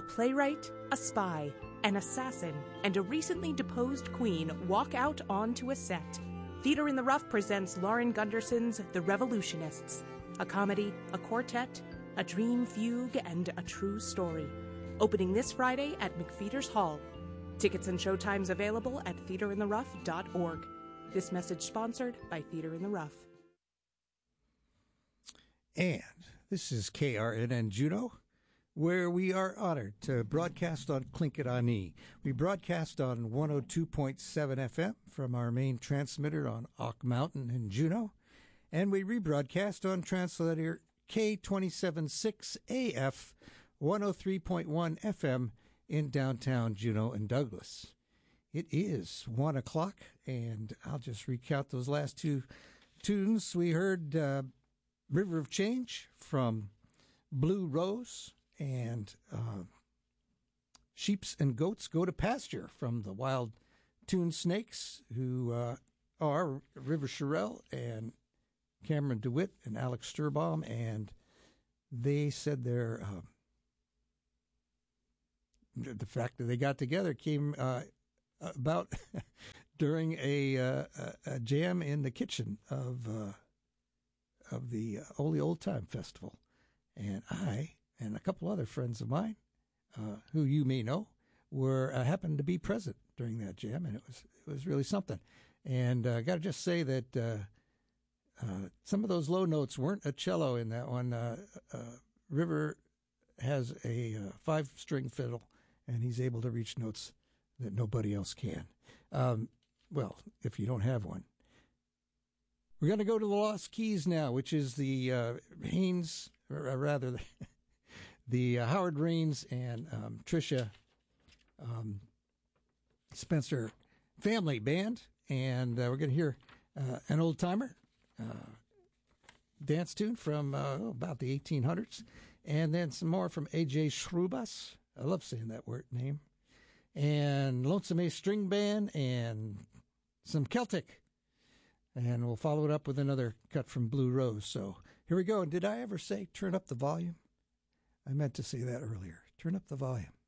playwright, a spy, an assassin, and a recently deposed queen walk out onto a set. Theater in the Rough presents Lauren Gunderson's The Revolutionists, a comedy, a quartet, a dream fugue, and a true story. Opening this Friday at McPheeters Hall. Tickets and showtimes available at theaterintherough.org. This message sponsored by Theater in the Rough. And this is KRNN Juneau, where we are honored to broadcast on Tlingit-Ani. We broadcast on 102.7 FM from our main transmitter on Auk Mountain in Juneau, and we rebroadcast on translator K276 AF 103.1 FM in downtown Juneau and Douglas. It is 1 o'clock, and I'll just recount those last two tunes. We heard River of Change from Blue Rose, and Sheeps and Goats Go to Pasture from the Wild Tune Snakes, who are River Sherrill and Cameron DeWitt and Alex Sturbaum, and they said the fact that they got together came about during a jam in the kitchen of the Ole Old Time Festival, and I and a couple other friends of mine, who you may know, happened to be present during that jam, and it was really something. And I got to just say that some of those low notes weren't a cello in that one. River has a 5-string fiddle, and he's able to reach notes that nobody else can. Well, if you don't have one. We're going to go to the Lost Keys now, which is the Haynes, or rather the Howard Raines and Tricia Spencer family band. And we're going to hear an old-timer dance tune from about the 1800s. And then some more from A.J. Shrubas. I love saying that word name. And Lonesome Ace String Band and some Celtic. And we'll follow it up with another cut from Blue Rose. So here we go. And did I ever say turn up the volume? I meant to say that earlier. Turn up the volume.